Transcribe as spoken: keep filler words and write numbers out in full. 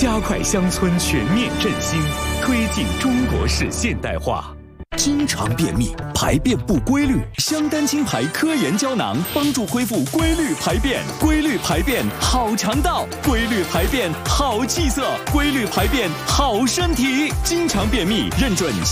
加快乡村全面振兴，推进中国式现代化。经常便秘，排便不规律，香丹清排科研胶囊帮助恢复规律排便。规律排便好肠道，规律排便好气色，规律排便好身体。经常便秘认准